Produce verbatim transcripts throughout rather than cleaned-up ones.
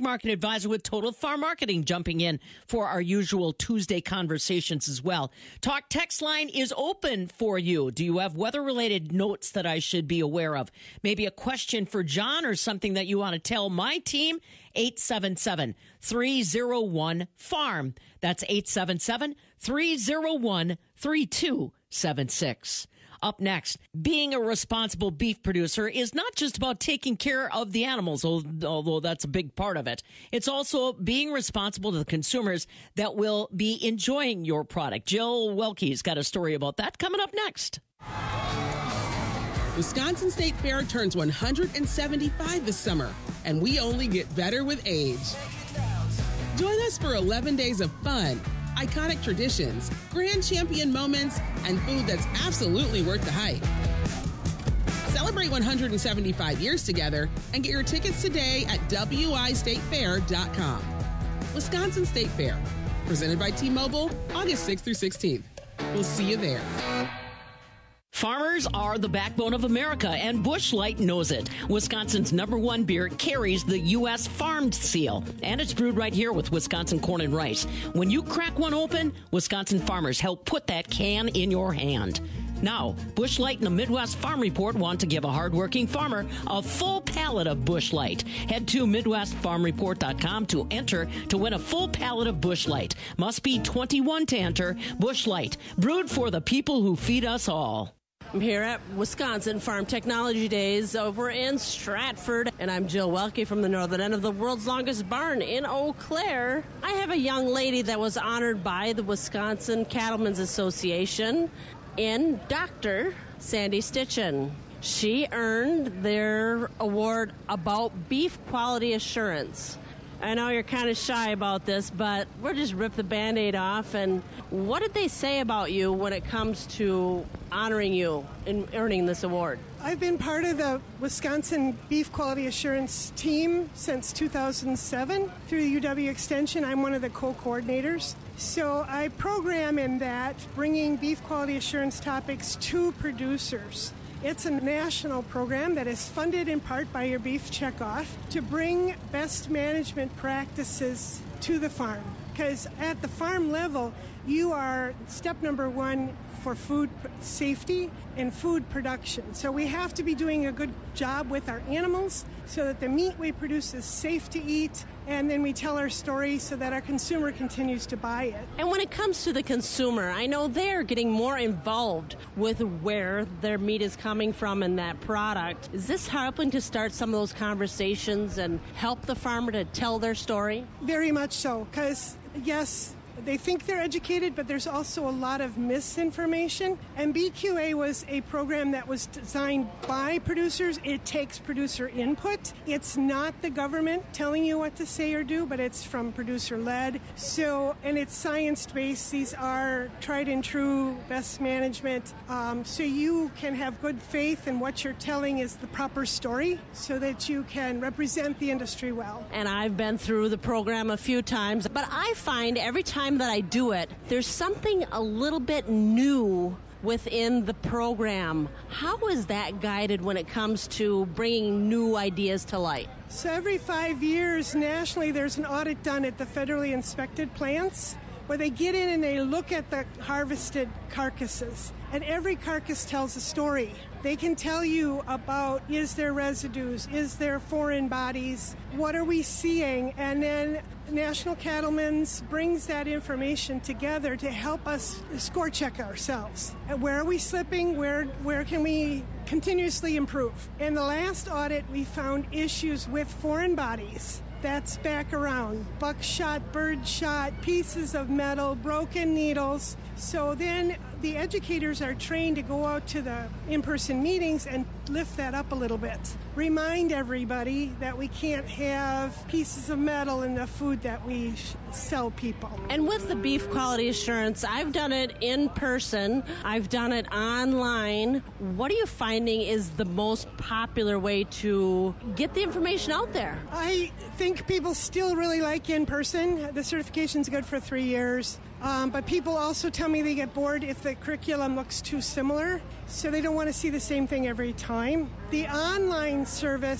market advisor with Total Farm Marketing, jumping in for our usual Tuesday conversations as well. Talk text line is open for you. Do you have weather-related notes that I should be aware of? Maybe a question for John or something that you want to tell my team? eight seven seven, three oh one, farm. That's eight seven seven, three oh one, three two seven six. Up next, being a responsible beef producer is not just about taking care of the animals, although that's a big part of it. It's also being responsible to the consumers that will be enjoying your product. Jill Welke's got a story about that coming up next. Wisconsin State Fair turns one hundred seventy-five this summer, and we only get better with age. Join us for eleven days of fun, iconic traditions, grand champion moments, and food that's absolutely worth the hype. Celebrate one hundred seventy-five years together and get your tickets today at w i state fair dot com. Wisconsin State Fair, presented by T-Mobile, August sixth through sixteenth. We'll see you there. Farmers are the backbone of America, and Busch Light knows it. Wisconsin's number one beer carries the U S farmed seal, and it's brewed right here with Wisconsin corn and rice. When you crack one open, Wisconsin farmers help put that can in your hand. Now, Busch Light and the Midwest Farm Report want to give a hardworking farmer a full pallet of Busch Light. Head to midwest farm report dot com to enter to win a full pallet of Busch Light. Must be twenty-one to enter. Busch Light, brewed for the people who feed us all. I'm here at Wisconsin Farm Technology Days over in Stratford, and I'm Jill Welke from the northern end of the world's longest barn in Eau Claire. I have a young lady that was honored by the Wisconsin Cattlemen's Association in Doctor Sandy Stitchen. She earned their award about beef quality assurance. I know you're kind of shy about this, but we'll just rip the Band-Aid off. And what did they say about you when it comes to honoring you in earning this award? I've been part of the Wisconsin Beef Quality Assurance team since two thousand seven through the U W Extension. I'm one of the co-coordinators. So I program in that, bringing beef quality assurance topics to producers. It's a national program that is funded in part by your Beef Checkoff to bring best management practices to the farm. Because at the farm level, you are step number one for food safety and food production. So we have to be doing a good job with our animals so that the meat we produce is safe to eat, and then we tell our story so that our consumer continues to buy it. And when it comes to the consumer, I know they're getting more involved with where their meat is coming from in that product. Is this helping to start some of those conversations and help the farmer to tell their story? Very much so, because yes, they think they're educated, but there's also a lot of misinformation. And B Q A was a program that was designed by producers. It takes producer input. It's not the government telling you what to say or do, but it's from producer-led. So, and it's science-based. These are tried and true best management. Um, so you can have good faith in what you're telling is the proper story so that you can represent the industry well. And I've been through the program a few times, but I find every time that I do it, there's something a little bit new within the program. How is that guided when it comes to bringing new ideas to light? So every five years nationally, there's an audit done at the federally inspected plants where they get in and they look at the harvested carcasses. And every carcass tells a story. They can tell you about, is there residues, is there foreign bodies, what are we seeing? And then National Cattlemen's brings that information together to help us score check ourselves. And where are we slipping? Where where can we continuously improve? In the last audit, we found issues with foreign bodies. That's back around. Buckshot, birdshot, pieces of metal, broken needles. So then the educators are trained to go out to the in-person meetings and lift that up a little bit. Remind everybody that we can't have pieces of metal in the food that we sh- sell people. And with the beef quality assurance, I've done it in person. I've done it online. What are you finding is the most popular way to get the information out there? I think people still really like in person. The certification's good for three years. Um, but people also tell me they get bored if the curriculum looks too similar, so they don't want to see the same thing every time. The online service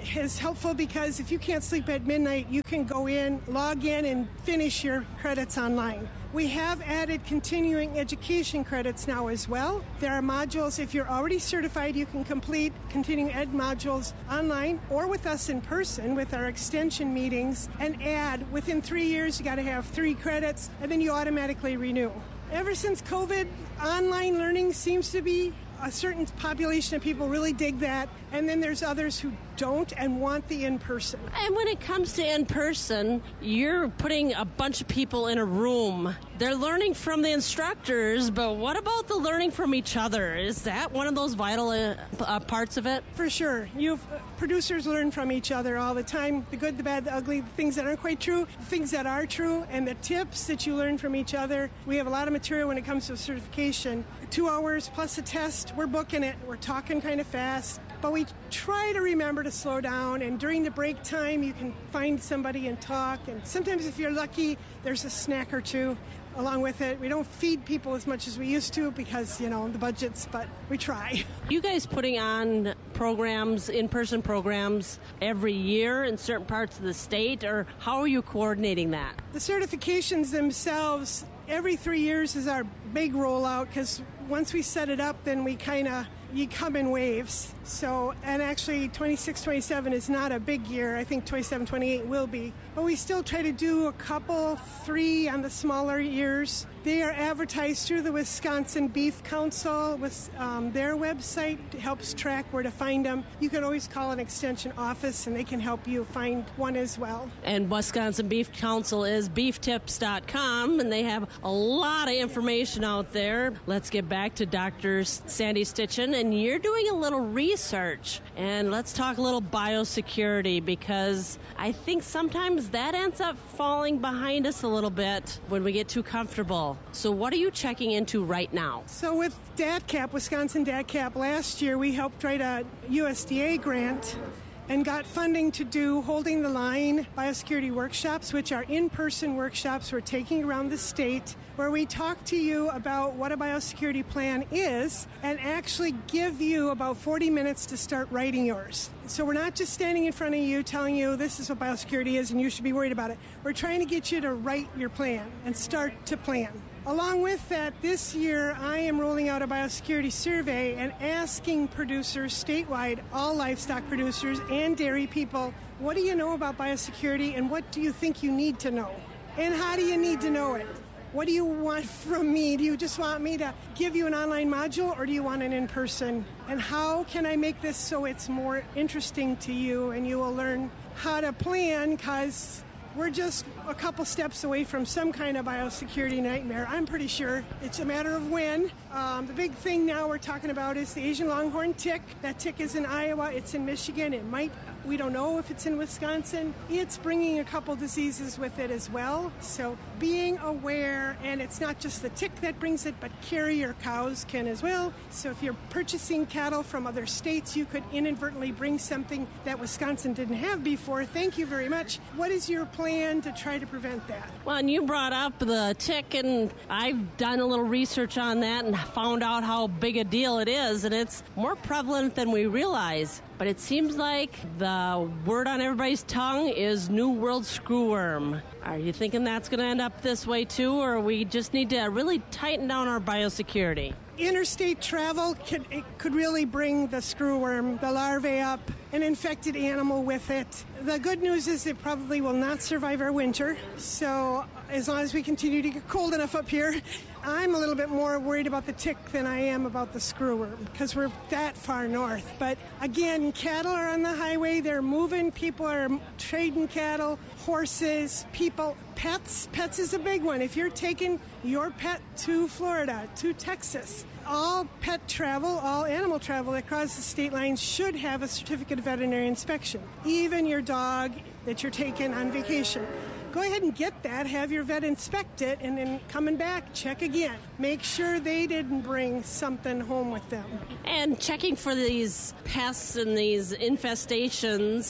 is helpful because if you can't sleep at midnight, you can go in, log in, and finish your credits online. We have added continuing education credits now as well. There are modules, if you're already certified, you can complete continuing ed modules online or with us in person with our extension meetings and add. Within three years, you got to have three credits, and then you automatically renew. Ever since COVID, online learning seems to be a certain population of people really dig that, and then there's others who don't and want the in-person. And when it comes to in-person, you're putting a bunch of people in a room. They're learning from the instructors, but what about the learning from each other? Is that one of those vital uh, uh, parts of it? For sure. You uh, producers learn from each other all the time, the good, the bad, the ugly, the things that aren't quite true, the things that are true, and the tips that you learn from each other. We have a lot of material when it comes to certification. Two hours plus a test, we're booking it. We're talking kind of fast, but we try to remember to slow down, and during the break time, you can find somebody and talk, and sometimes if you're lucky, there's a snack or two along with it. We don't feed people as much as we used to because, you know, the budgets, but we try. You guys putting on programs, in-person programs every year in certain parts of the state, or how are you coordinating that? The certifications themselves, every three years is our big rollout because once we set it up, then we kind of, you come in waves. So, and actually twenty-six, twenty-seven is not a big year. I think twenty-seven, twenty-eight will be. But we still try to do a couple, three on the smaller years. They are advertised through the Wisconsin Beef Council with um, their website. It helps track where to find them. You can always call an extension office and they can help you find one as well. And Wisconsin Beef Council is beef tips dot com, and they have a lot of information out there. Let's get back to Doctor Sandy Stitchin, and you're doing a little research. And let's talk a little biosecurity, because I think sometimes that ends up falling behind us a little bit when we get too comfortable. So what are you checking into right now? So with D A T C A P, Wisconsin D A T C A P, last year we helped write a U S D A grant and got funding to do Holding the Line biosecurity workshops, which are in-person workshops we're taking around the state, where we talk to you about what a biosecurity plan is and actually give you about forty minutes to start writing yours. So we're not just standing in front of you telling you this is what biosecurity is and you should be worried about it. We're trying to get you to write your plan and start to plan. Along with that, this year I am rolling out a biosecurity survey and asking producers statewide, all livestock producers and dairy people, what do you know about biosecurity and what do you think you need to know? And how do you need to know it? What do you want from me? Do you just want me to give you an online module, or do you want an in-person? And how can I make this so it's more interesting to you and you will learn how to plan, because we're just a couple steps away from some kind of biosecurity nightmare. I'm pretty sure it's a matter of when. Um, the big thing now we're talking about is the Asian longhorn tick. That tick is in Iowa. It's in Michigan. It might, we don't know if it's in Wisconsin. It's bringing a couple diseases with it as well. So being aware, and it's not just the tick that brings it, but carrier cows can as well. So if you're purchasing cattle from other states, you could inadvertently bring something that Wisconsin didn't have before. Thank you very much. What is your plan to try to prevent that? Well, and you brought up the tick, and I've done a little research on that and found out how big a deal it is, and it's more prevalent than we realize. But it seems like the word on everybody's tongue is New World Screwworm. Are you thinking that's going to end up this way too, or we just need to really tighten down our biosecurity? Interstate travel could, it could really bring the screwworm, the larvae up, an infected animal with it. The good news is it probably will not survive our winter. So as long as we continue to get cold enough up here, I'm a little bit more worried about the tick than I am about the screwworm because we're that far north. But again, cattle are on the highway. They're moving. People are trading cattle, horses, people, pets. Pets is a big one. If you're taking your pet to Florida, to Texas, all pet travel, all animal travel across the state lines should have a certificate of veterinary inspection. Even your dog that you're taking on vacation. Go ahead and get that, have your vet inspect it, and then coming back, check again. Make sure they didn't bring something home with them. And checking for these pests and these infestations,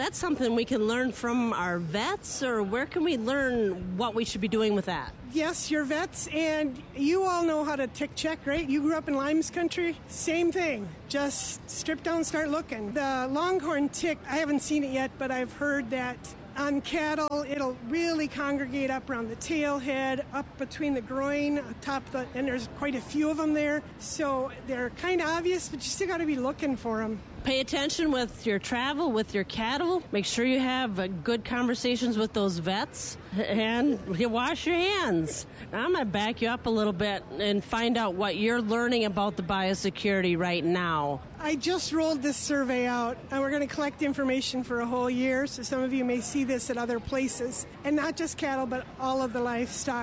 That's something we can learn from our vets, or where can we learn what we should be doing with that? Yes, your vets, and you all know how to tick check, right? You grew up in Limes country, same thing. Just strip down, start looking. The longhorn tick, I haven't seen it yet, but I've heard that on cattle, it'll really congregate up around the tail head, up between the groin, top of the, and there's quite a few of them there. So they're kind of obvious, but you still got to be looking for them. Pay attention with your travel, with your cattle. Make sure you have uh, good conversations with those vets, and you wash your hands. Now, I'm going to back you up a little bit and find out what you're learning about the biosecurity right now. I just rolled this survey out, and we're going to collect information for a whole year, so some of you may see this at other places, and not just cattle, but all of the livestock.